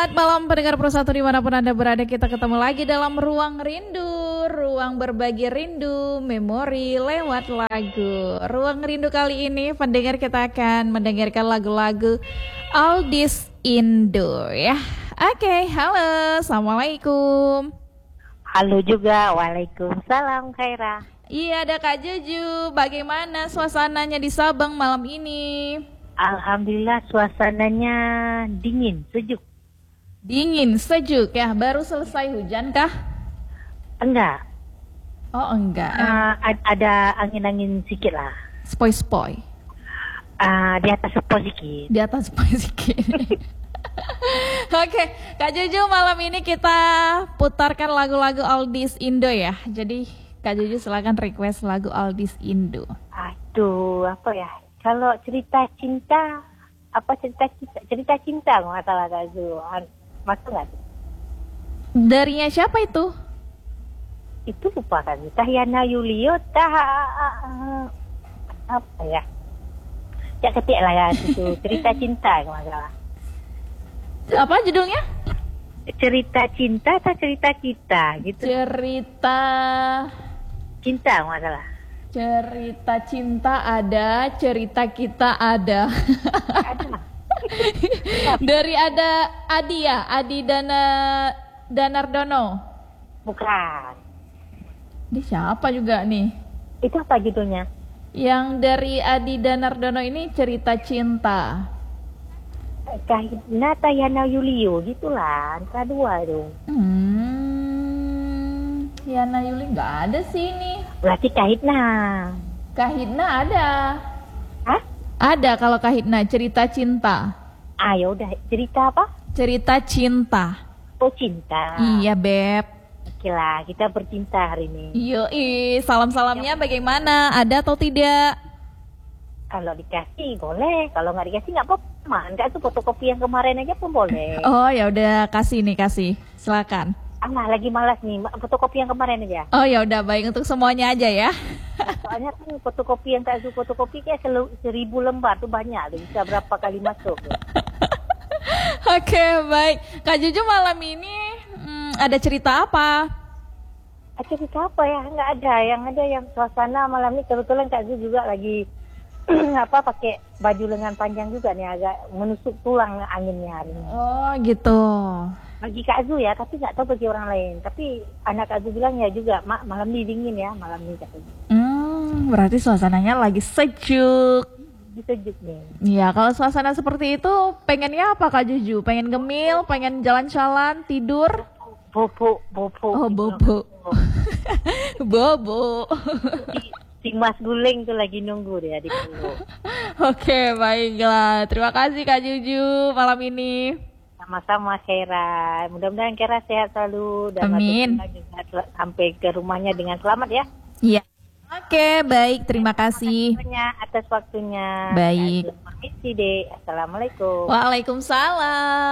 Selamat malam pendengar Pro1 dimanapun Anda berada. Kita ketemu lagi dalam Ruang Rindu, ruang berbagi rindu, memori lewat lagu. Ruang Rindu kali ini pendengar kita akan mendengarkan lagu-lagu Oldies Indo ya. Oke, halo, assalamualaikum. Halo juga, waalaikumsalam Khaira. Iya, ada Kak Juju. Bagaimana suasananya di Sabang malam ini? Alhamdulillah suasananya dingin, sejuk. Dingin, sejuk ya. Baru selesai hujan kah? Enggak, Oh enggak. ada angin-angin sedikit lah. Spoi-spoi. Di atas sepoi sedikit. Di atas spoi sedikit. Oke, Kak Juju, malam ini kita putarkan lagu-lagu Oldies Indo ya. Jadi Kak Juju silakan request lagu Oldies Indo. Aduh, apa ya? Kalau cerita cinta, cerita cinta nggak salah Kak Zu. Masuk nggak? Darinya siapa itu? Itu lupa kan? Tahyana Yulio, apa ya? Ya ketik lah ya itu cerita cinta nggak salah. Apa judulnya? Cerita cinta atau cerita kita gitu? Cerita Cinta nggak salah. Cerita cinta ada, cerita kita ada. Dari ada Adi ya, Adi Danardono. Bukan. Dia siapa juga nih? Itu apa judulnya? Yang dari Adi Danardono ini cerita cinta. Kahitna Tahyana Yulio gitulah. Angka 2 itu. Yana Yuli nggak ada sih ini. Berarti Kahitna. Kahitna ada. Hah? Ada kalau Kahitna cerita cinta. Ya udah. Cerita apa? Cerita cinta. Oh, cinta. Iya Beb. Oke lah, kita bercinta hari ini. Yoi, salam-salamnya bagaimana? Ada atau tidak? Kalau dikasih boleh, kalau nggak dikasih nggak apa-apa. Enggak, itu fotokopi yang kemarin aja pun boleh. Oh ya udah, kasih nih, kasih. Silakan. Lagi malas nih, fotokopi yang kemarin aja. Oh ya udah, baik, untuk semuanya aja ya. Soalnya kan fotokopi yang Kak Zu fotokopi kayak 1000 lembar tuh banyak, tuh bisa berapa kali masuk. Oke, baik. Kak Juju malam ini ada cerita apa? Cerita apa ya? Nggak ada. Yang ada yang suasana malam ini kebetulan Kak Zu juga lagi pakai baju lengan panjang juga nih, agak menusuk tulang anginnya hari ini. Oh gitu. Bagi Kak Zu ya, tapi nggak tahu bagi orang lain. Tapi anak Kak Zu bilang ya juga, malam ini dingin ya, malam ini Kak Zu. Berarti suasananya lagi sejuk. Sejuk nih. Iya, kalau suasana seperti itu pengennya apa Kak Juju? Pengen gemil, pengen jalan-jalan, tidur? Bobo. Oh, bobo. Bobo. Si Mas Guling tuh lagi nunggu dia di pulau. Oke, baiklah. Terima kasih Kak Juju malam ini. Sama-sama Kera. Mudah-mudahan Kera sehat selalu dan Amin. Sampai ke rumahnya dengan selamat ya. Iya. Oke, baik. Terima kasih. Atas waktunya. Baik. Permisi deh. Assalamualaikum. Waalaikumsalam.